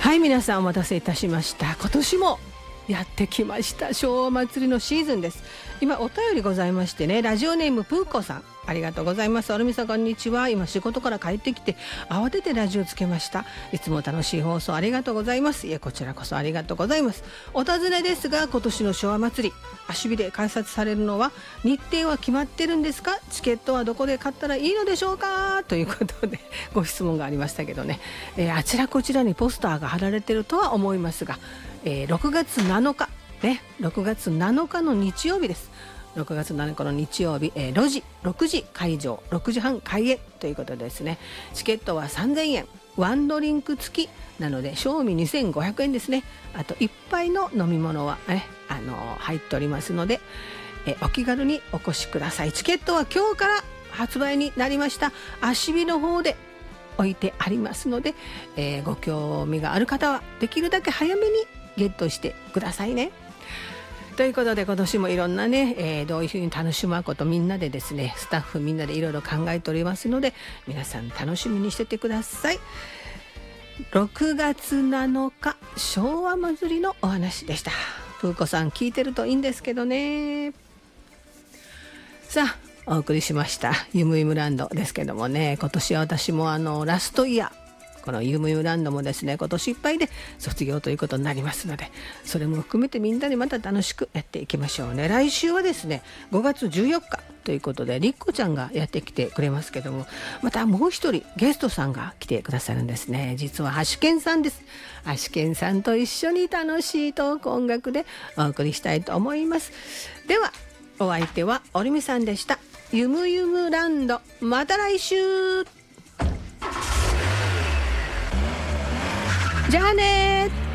はい、皆さんお待たせいたしました。今年もやってきました昭和祭りのシーズンです。今お便りございましてね、ラジオネームプーコさん、ありがとうございます。おるみさんこんにちは。今仕事から帰ってきて慌ててラジオつけました。いつも楽しい放送ありがとうございます。いえ、こちらこそありがとうございます。お尋ねですが、今年の昭和祭り足火で開催されるのは日程は決まってるんですか？チケットはどこで買ったらいいのでしょうか？ということでご質問がありましたけどね、あちらこちらにポスターが貼られてるとは思いますが、6月7日ね、6月7日の日曜日です。6月7日の日曜日、6時会場、6時半開演ということですね。チケットは3000円、ワンドリンク付きなので賞味2500円ですね。あと一杯の飲み物は、入っておりますので、お気軽にお越しください。チケットは今日から発売になりました。足火の方で置いてありますので、ご興味がある方はできるだけ早めにゲットしてくださいね。ということで今年もいろんなね、どういうふうに楽しむことみんなでですね、スタッフみんなでいろいろ考えておりますので、皆さん楽しみにしててください。6月7日昭和祭りのお話でした。プーコさん聞いてるといいんですけどね。さあお送りしましたゆむゆむランドですけどもね、今年は私もラストイヤー、このゆむゆむランドもですね、今年いっぱいで卒業ということになりますので、それも含めてみんなでまた楽しくやっていきましょうね。来週はですね5月14日ということでりっこちゃんがやってきてくれますけども、またもう一人ゲストさんが来てくださるんですね。実はハシケンさんです。ハシケンさんと一緒に楽しいトーク音楽でお送りしたいと思います。ではお相手はおるみさんでした。ゆむゆむランド、また来週。じゃあね。